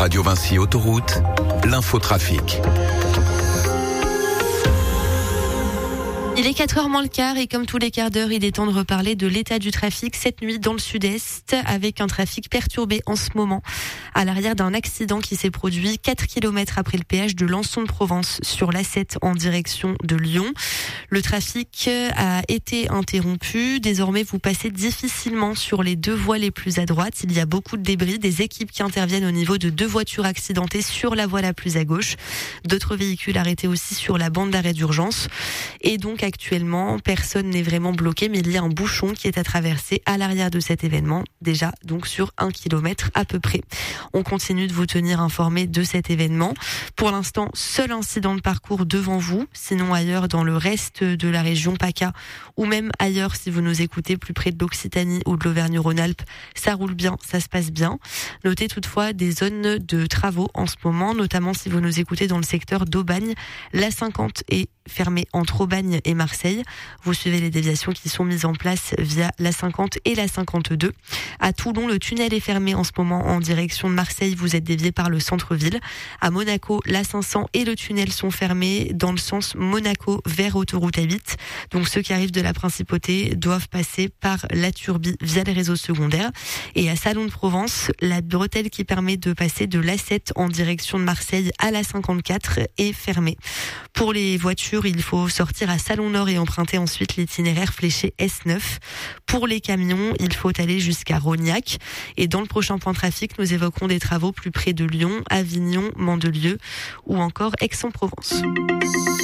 Radio Vinci Autoroute, l'infotrafic. Il est 4h moins le quart et comme tous les quarts d'heure, il est temps de reparler de l'état du trafic cette nuit dans le sud-est avec un trafic perturbé en ce moment à l'arrière d'un accident qui s'est produit 4 km après le péage de Lançon-de-Provence sur l'A7 en direction de Lyon. Le trafic a été interrompu. Désormais, vous passez difficilement sur les deux voies les plus à droite. Il y a beaucoup de débris, des équipes qui interviennent au niveau de 2 voitures accidentées sur la voie la plus à gauche. D'autres véhicules arrêtés aussi sur la bande d'arrêt d'urgence. Et donc, actuellement, personne n'est vraiment bloqué, mais il y a un bouchon qui est à traverser à l'arrière de cet événement, déjà donc sur 1 km à peu près. On continue de vous tenir informé de cet événement. Pour l'instant, seul incident de parcours devant vous, sinon ailleurs dans le reste de la région PACA ou même ailleurs si vous nous écoutez plus près de l'Occitanie ou de l'Auvergne-Rhône-Alpes, ça roule bien, ça se passe bien. Notez toutefois des zones de travaux en ce moment, notamment si vous nous écoutez dans le secteur d'Aubagne. L'A50 est fermée entre Aubagne et Marseille. Vous suivez les déviations qui sont mises en place via l'A50 et l'A52. À Toulon, le tunnel est fermé en ce moment en direction de Marseille. Vous êtes dévié par le centre-ville. À Monaco, l'A500 et le tunnel sont fermés dans le sens Monaco vers autoroute A8. Donc ceux qui arrivent de la Principauté doivent passer par la Turbie via les réseaux secondaires. Et à Salon de Provence, la bretelle qui permet de passer de l'A7 en direction de Marseille à l'A54 est fermée. Pour les voitures, il faut sortir à Salon Nord et emprunter ensuite l'itinéraire fléché S9. Pour les camions, il faut aller jusqu'à Rognac. Et dans le prochain point trafic, nous évoquerons des travaux plus près de Lyon, Avignon, Mandelieu ou encore Aix-en-Provence.